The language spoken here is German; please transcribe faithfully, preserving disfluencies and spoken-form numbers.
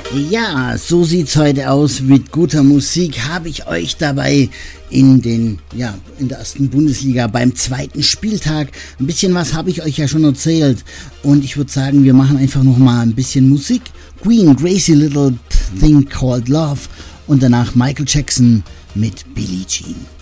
Ja, so sieht's heute aus. Mit guter Musik habe ich euch dabei in den, ja, in der ersten Bundesliga beim zweiten Spieltag. Ein bisschen was habe ich euch ja schon erzählt. Und ich würde sagen, wir machen einfach noch mal ein bisschen Musik. Queen, Crazy Little Thing Called Love. Und danach Michael Jackson mit Billie Jean.